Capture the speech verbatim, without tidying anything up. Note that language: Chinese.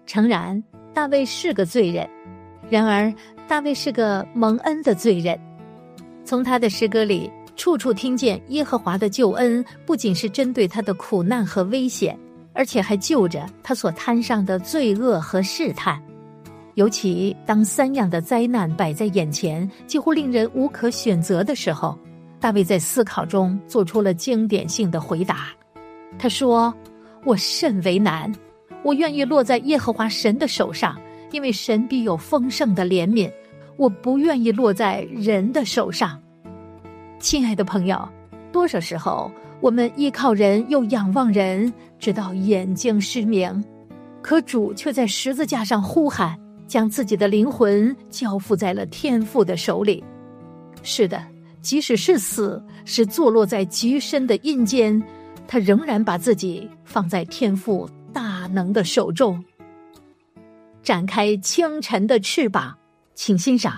诚然，大卫是个罪人，然而大卫是个蒙恩的罪人。从他的诗歌里，处处听见耶和华的救恩，不仅是针对他的苦难和危险，而且还救着他所摊上的罪恶和试探。尤其当三样的灾难摆在眼前，几乎令人无可选择的时候，大卫在思考中做出了经典性的回答。他说：我甚为难，我愿意落在耶和华神的手上，因为神必有丰盛的怜悯，我不愿意落在人的手上。亲爱的朋友，多少时候我们依靠人又仰望人，直到眼睛失明，可主却在十字架上呼喊，将自己的灵魂交付在了天父的手里。是的，即使是死，是坐落在极深的阴间，他仍然把自己放在天父大能的手中。展开清晨的翅膀，请欣赏